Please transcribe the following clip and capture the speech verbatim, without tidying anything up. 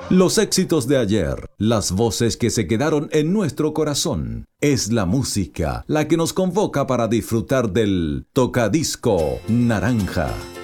Los éxitos de ayer, las voces que se quedaron en nuestro corazón. Es la música la que nos convoca para disfrutar del Tocadisco Naranja.